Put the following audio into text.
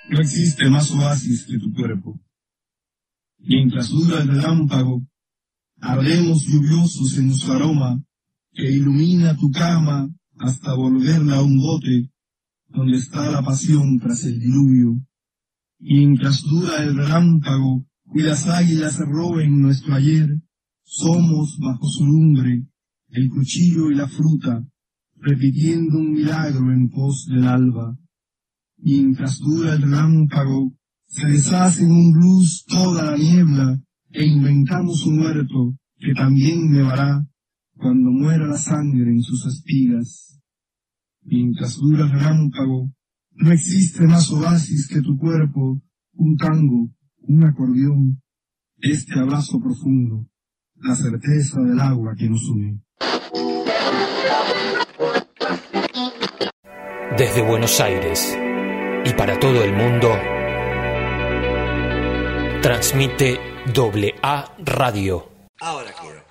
no existe más oasis que tu cuerpo. Mientras dura el relámpago, ardemos lluviosos en su aroma, que ilumina tu cama hasta volverla a un bote, donde está la pasión tras el diluvio. Mientras dura el relámpago y las águilas roben nuestro ayer, somos bajo su lumbre, el cuchillo y la fruta, repitiendo un milagro en pos del alba. Mientras dura el relámpago, se deshace en un blues toda la niebla, e inventamos un muerto que también nevará cuando muera la sangre en sus espigas. Mientras dura el relámpago, no existe más oasis que tu cuerpo, un tango, un acordeón, este abrazo profundo, la certeza del agua que nos une. Desde Buenos Aires y para todo el mundo, transmite AA Radio. Ahora quiero.